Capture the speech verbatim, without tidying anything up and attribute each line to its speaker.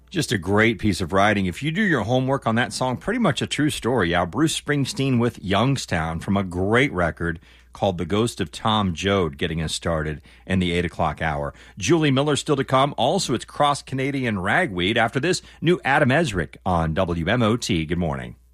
Speaker 1: Just a great piece of writing. If you do your homework on that song, pretty much a true story. Yeah, Bruce Springsteen with Youngstown from a great record called The Ghost of Tom Joad, getting us started in the eight o'clock hour. Julie Miller still to come. Also, it's Cross Canadian Ragweed. After this, new Adam Ezrick on W M O T. Good morning.